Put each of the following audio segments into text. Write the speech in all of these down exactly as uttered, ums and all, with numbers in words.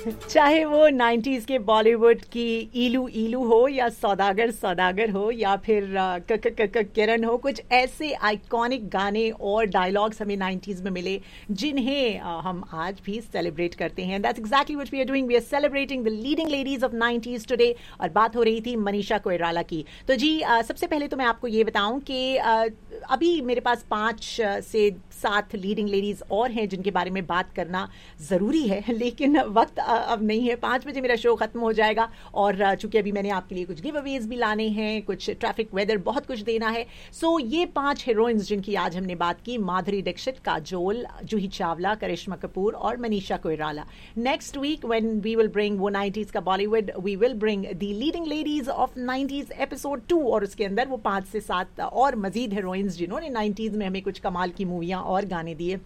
चाहे वो नाइन्टीज के बॉलीवुड की ईलू ईलू हो या सौदागर सौदागर हो या फिर अ, क क क क किरण हो, कुछ ऐसे आइकॉनिक गाने और डायलॉग्स हमें नाइन्टीज में मिले जिन्हें अ, हम आज भी सेलिब्रेट करते हैं. That's exactly what we are doing. We are celebrating the leading ladies of nineties today. और बात हो रही थी मनीषा कोइराला की. तो जी अ, सबसे पहले तो मैं आपको ये बताऊं कि अ, अभी मेरे पास पांच अ, से सात लीडिंग लेडीज और हैं जिनके बारे में बात करना ज़रूरी है, लेकिन वक्त अ, अब नहीं है. पाँच बजे मेरा शो खत्म हो जाएगा और अ, चूंकि अभी मैंने आपके लिए कुछ गिव अवेज भी लाने हैं, कुछ ट्रैफिक वेदर, बहुत कुछ देना है. सो ये पांच हीरोइंस जिनकी आज हमने बात की, माधुरी दीक्षित, काजोल, जूही चावला, करिश्मा कपूर और Manisha Koirala. Next week when we will bring वो नाइन्टीज का Bollywood, we will bring the leading ladies of nineties episode to, और उसके अंदर वो पांच से सात और मजीद हीरोइंस जिन्होंने नाइन्टीज में हमें कुछ कमाल की मूवियां और गाने दिए,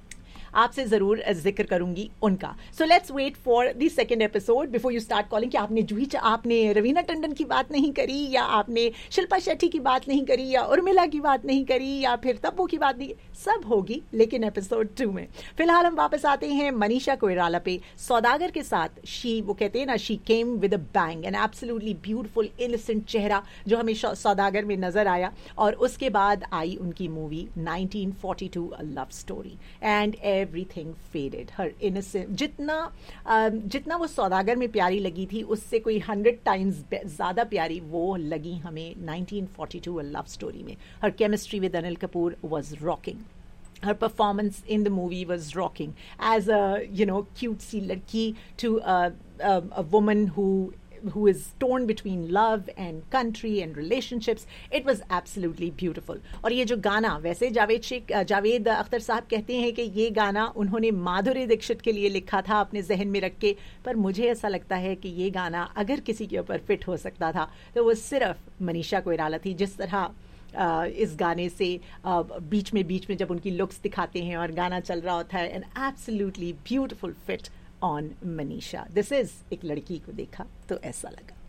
आपसे जरूर जिक्र करूंगी उनका. So let's wait for the second episode before you start calling कि आपने जूही चा- आपने रवीना टंडन की बात नहीं करी, या आपने शिल्पा शेट्टी की बात नहीं करी, या उर्मिला की बात नहीं करी, या फिर तब्बू की बात नहीं. सब होगी लेकिन एपिसोड टू में. फिलहाल हम वापस आते हैं मनीषा कोइराला पे. सौदागर के साथ शी, वो कहते हैं ना, she came with a bang, an absolutely beautiful innocent चेहरा जो हमें शौ- सौदागर में नजर आया. और उसके बाद आई उनकी movie nineteen forty two, a love story, and everything faded. Her innocent, जितना अ, जितना वो सौदागर में प्यारी लगी थी, उससे कोई हंड्रेड टाइम्स ज्यादा प्यारी वो लगी हमें nineteen forty two, a love story में. हर chemistry with Anil Kapoor was rocking. Her performance in the movie was rocking as a, you know, cutesy ladki to a, a, a woman who who is torn between love and country and relationships. It was absolutely beautiful. और ये जो गाना, वैसे जावेद शेख जावेद अख्तर साहब कहते हैं कि ये गाना उन्होंने माधुरी दीक्षित के लिए लिखा था अपने जहन में रख के, पर मुझे ऐसा लगता है कि ये गाना अगर किसी के ऊपर फिट हो सकता था तो वो सिर्फ मनीषा कोइराला थी. जिस तरह Uh, इस गाने से uh, बीच में बीच में जब उनकी लुक्स दिखाते हैं और गाना चल रहा होता है, an absolutely beautiful fit on Manisha. This is एक लड़की को देखा तो ऐसा लगा.